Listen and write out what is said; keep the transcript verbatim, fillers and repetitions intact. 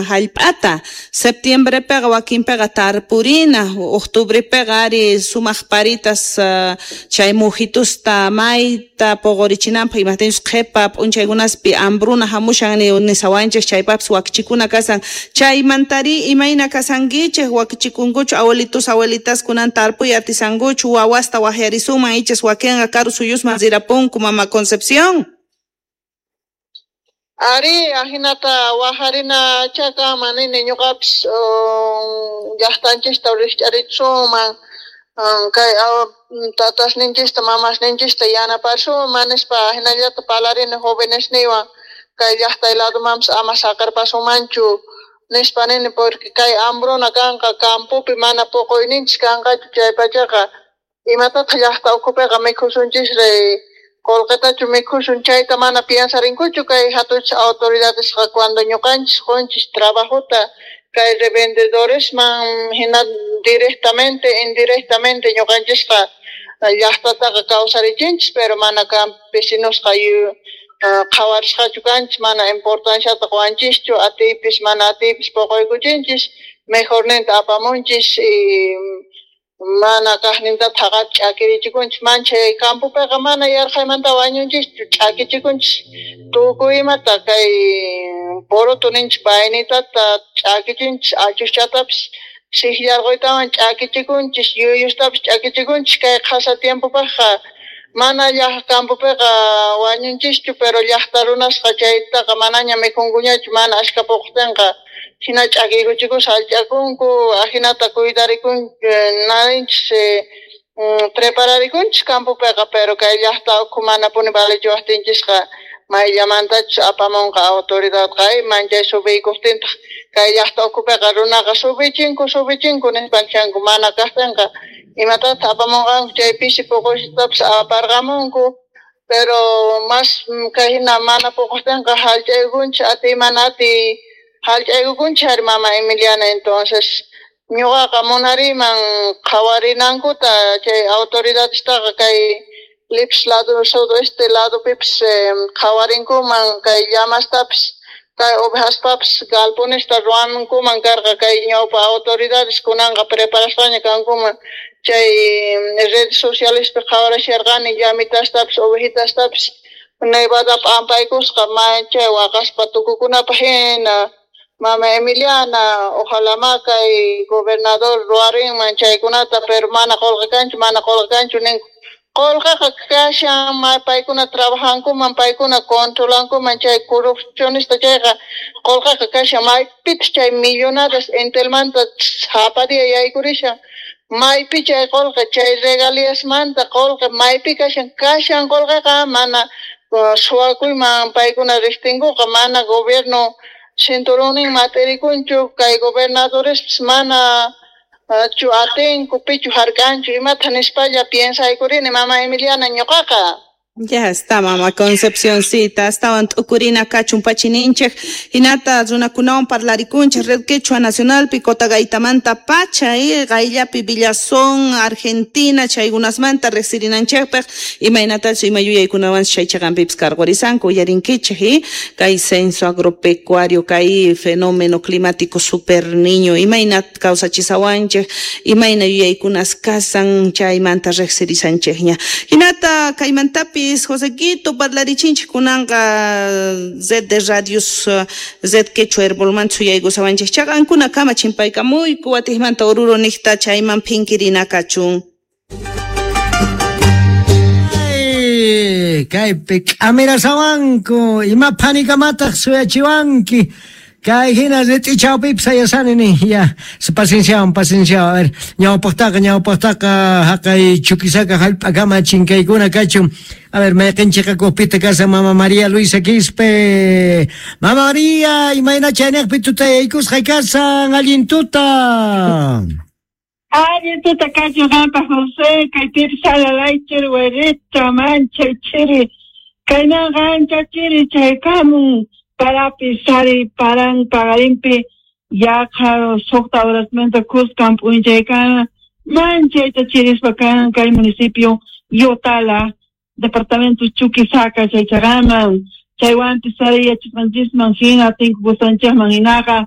hallp'ata septiembre pega wakin pega tarpurina octubre pega ari sumaq paritas uh, chay mojitos ta mayta pogorichinanpaq imatinchus qhepa p'unchaykunaspi hambruna hamushan ni nisawanchik chaypapas wakichikuna kasan chaymantari imayna kasankichik wakichikunkuchu abuelitos abuelitas kunan tarpuy atisankuchu wawasta wahyarisuman ichas wakinqa karu suyusman zirapunku mama Concepción. Ari ahinata waharina chaka manini ñuqapis llaqtanchista rishch'aritsuman kay tatasninchista mamasninchista yanaparsuman nispa hinallata parlarini jovenesniwan kay llaqtay ladomanpas ama sakarpasumanchu nispa nini porque kay hambruna kanqa campupi mana puquyninchis kanqachu chaypachaqa imatata llaqta ukupiqa mikhusunchis re Colgatachu mikhusun chayta mana piensarinkuchu kay hatuch autoridades cuando ñuqanchis qunchis trabajota kay revendedores man hina directamente indirectamente ñuqanchisqa llaqtataqa kawsarichinchis pero mana campesinosqa qhawarisqachu kanchis mana importanciata quwanchischu atipis mana atipis puquykuchinchis mejornenta apamunchis y mana kaqninta thaqat ch'akirichikunchis manchay campupiqa mana yarqaymanta wañunchischu ch'akichikunchis tukuy imata kay poroto ninchis paynitata ch'akichinchis achuschatapis siqllarquytawan ch'akichikunchis yuyustapis ch'akichikunchis kay qhasa tiempopaqa mana llaq campupiqa wañunchischu pero llaqta runasqa chaytaqa manaña mikhunkuñachu mana ashka puqtinqa hina ch'akiykuchikus hallch'akunku ahinata cuidarikun narinchis prepararikunchis campupiqa pero kay llaqta ukhu mana puni valichiwaptinchisqa mayllamantachu apamunqa autoridadqa manchay subiykuqtintaq kay llaqta ukhupiqa runaqa subichinku subichinku nispanchanku mana kaqtinqa imatata apamunqanku chay pisi puqushitapis aparqamunku pero mas kay hina mana puquptinqa hallch'aykunchis ati mana ati hallch'aykukunchis ari mama Emiliana entonces ñuqaqa munariman qhawarinankuta chay autoridadestaqa kay lips lado sudoeste lado pipis qhawarinkuman kay llamastapas kay ovejaspapas galponista ruankuman karqa kay ñawpa autoridades kunanqa preparasqaña kankuman chay redes socialespi qhawarasharqani llamitastapas ovejitastapas Nevadapa ampaykusqa manchay waqaspa tukukunapa hina Mama Emiliana, ojalá makay gobernador ruarinman chaykunata pero mana qolqakanchu mana qolqakanchu nin qolqaqa kashan paykuna trabajankuman paykuna controlankuman chay corrupcionista chayqa qolqaqa kashan maypitas chay millonadas entelmanta hapadiya yaykurishan maypi chay qolqa chay regaliasmanta qolqa maypi kashan kashan qolqaqa mana suwakuyman paykuna riqtinkuqa mana gobierno cinturonin materikunchu kay gobernadores mana chu atinku pichu harkanchu imata nispalla piensaykurini mama Emiliana ñuqaqa. Ya está, mama Concepcióncita. Estaban tukurina kachun pachininchik. Hinata runakunawan parlarikunchik. Red Quechua Nacional Picota Gaitamanta Pacha y Gaillapi Villazón Argentina chaygunasmanta rexirinanchikpek imaynatal suimayuyaykunawan chaychaganpipas karguarisanku yarinkichik kay censo agropecuario kay fenómeno climático super niño imaynat kawsachisawanchik imayna yuyaykunas kasan chaymanta rexirishanchikña. Hinata kaymantapi Josequito parlarichinchik kunanqa Z de radios Z Quechua herbolmanchu yaykusawanchik chaqankuna kama chimpaykamuyku watijmanta ururo nikta chayman phinkirina kachun. Ay, kaypi k'amirasawanku ima phanikamataq suyachiwanki kay hina retichawpipas sayasanini ya pacienciawan pacienciawan a ver ñawpaqtaqa ñawpaqtaqa haqay chukisaka hallp'akama chinkaykuna kachun a ver mayqinchikqa kuspita kasa mama María Luisa Quispe mama María imayna chayniqpi tutayaykusqa kasan allin tuta allin tuta kachun hampa José kay pipas alalaychir werita manchay chiri kaynaqa ancha chiri chaykamun parapi sari paran pagarimpi yaqa sokta horasmanta kuskan punchaykana manchayta chirispa kan kay municipio Yotala departamento Chuquisaca chaychagaman chaywanpi sari yachaqanchisman hina tinku kusanchikman hinaqa